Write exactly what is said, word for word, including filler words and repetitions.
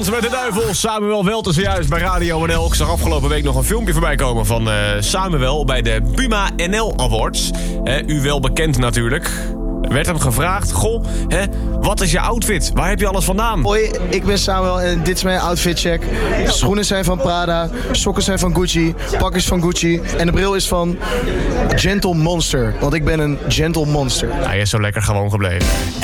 Dansen met de Duivel. Samuel Welten zojuist bij Radio N L. Ik zag afgelopen week nog een filmpje voorbij komen van uh, Samuel bij de Puma N L Awards. Uh, u wel bekend natuurlijk. Werd hem gevraagd, goh, hè, wat is je outfit? Waar heb je alles vandaan? Hoi, ik ben Samuel en dit is mijn outfitcheck. Schoenen zijn van Prada, sokken zijn van Gucci, pak is van Gucci en de bril is van Gentle Monster. Want ik ben een gentle monster. Hij is zo lekker gewoon gebleven.